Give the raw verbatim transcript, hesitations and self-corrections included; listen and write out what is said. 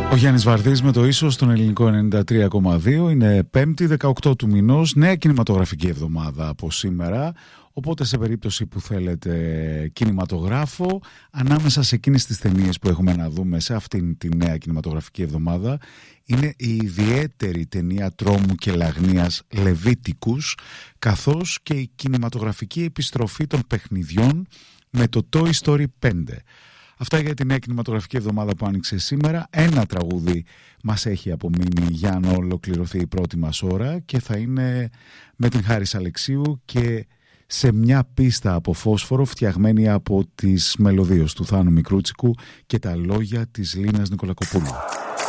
Ο Γιάννης Βαρδής με το ίσως στον ελληνικό ενενήντα τρία κόμμα δύο. Είναι πέμπτη δεκαοκτώ του μηνός, νέα κινηματογραφική εβδομάδα από σήμερα. Οπότε σε περίπτωση που θέλετε κινηματογράφο, ανάμεσα σε εκείνες τις ταινίες που έχουμε να δούμε σε αυτήν τη νέα κινηματογραφική εβδομάδα, είναι η ιδιαίτερη ταινία τρόμου και λαγνίας Λεβίτικους, καθώς και η κινηματογραφική επιστροφή των παιχνιδιών με το Toy Story πέντε. Αυτά για την νέα κινηματογραφική εβδομάδα που άνοιξε σήμερα. Ένα τραγούδι μας έχει απομείνει για να ολοκληρωθεί η πρώτη μας ώρα και θα είναι με την Χάρις Αλεξίου και σε μια πίστα από φόσφορο φτιαγμένη από τις μελωδίες του Θάνου Μικρούτσικου και τα λόγια της Λίνας Νικολακοπούλου.